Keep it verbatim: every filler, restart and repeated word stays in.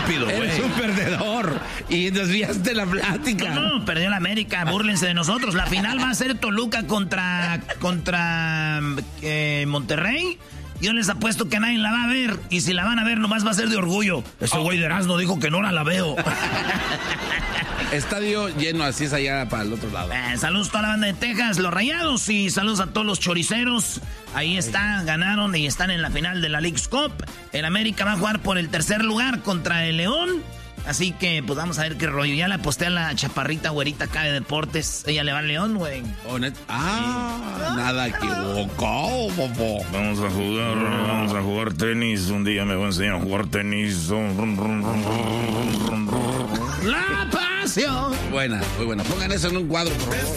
estúpido, güey. Eres un perdedor. Y desviaste la plática. No, no, perdió la América. Búrlense de nosotros. La final va a ser Toluca contra, contra eh, Monterrey. Yo les apuesto que nadie la va a ver. Y si la van a ver, nomás va a ser de orgullo. Ese güey de Erasmo dijo que no la, la veo. Estadio lleno, así es allá para el otro lado. Eh, saludos a toda la banda de Texas, los Rayados. Y saludos a todos los choriceros. Ahí está, ganaron y están en la final de la Leagues Cup. El América va a jugar por el tercer lugar contra el León. Así que, pues vamos a ver qué rollo. Ya la aposté a la chaparrita güerita acá de deportes. Ella le va al León, güey. Oh, ah, sí. Nada equivocó, bobo. Vamos a jugar, vamos a jugar tenis. Un día me voy a enseñar a jugar tenis. La pasión. Buena, muy buena. Pongan eso en un cuadro, por favor.